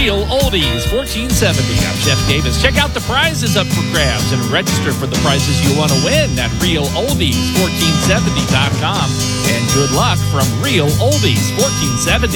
Real Oldies 1470. I'm Jeff Davis. Check out the prizes up for grabs and register for the prizes you want to win at realoldies1470.com. And good luck from Real Oldies 1470.